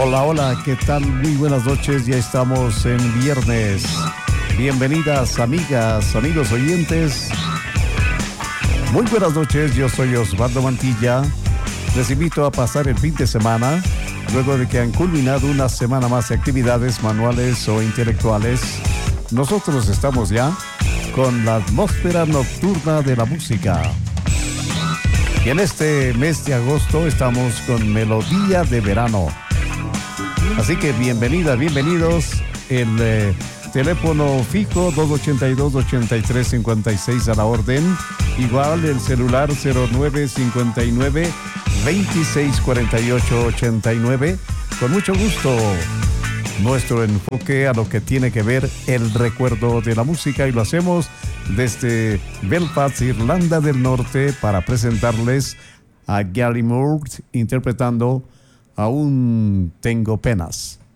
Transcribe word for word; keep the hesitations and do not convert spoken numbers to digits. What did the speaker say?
Hola, hola, ¿qué tal? Muy buenas noches, ya estamos en viernes. Bienvenidas, amigas, amigos oyentes. Muy buenas noches, yo soy Osvaldo Mantilla. Les invito a pasar el fin de semana, luego de que han culminado una semana más de actividades manuales o intelectuales. Nosotros estamos ya con la atmósfera nocturna de la música. Y en este mes de agosto estamos con Melodía de Verano. Así que bienvenidas, bienvenidos. El eh, teléfono fijo dos ochenta y dos, ochenta y tres, cincuenta y seis a la orden. Igual el celular cero nueve cincuenta y nueve, veintiséis cuarenta y ocho, ochenta y nueve. Con mucho gusto, nuestro enfoque a lo que tiene que ver el recuerdo de la música, y lo hacemos desde Belfast, Irlanda del Norte, para presentarles a Gary Moore interpretando Aún tengo penas.